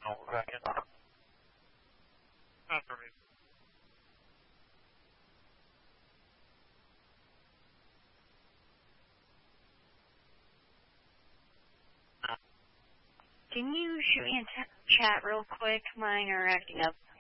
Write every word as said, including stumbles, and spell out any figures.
Can you shoot me a t- chat real quick? Mine are acting up.